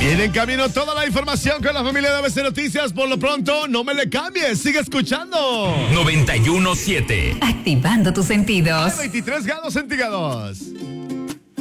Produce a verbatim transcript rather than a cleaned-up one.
Viene en camino toda la información con la familia de A B C Noticias. Por lo pronto, no me le cambies. Sigue escuchando. noventa y uno punto siete. Activando tus sentidos. veintitrés grados centígrados.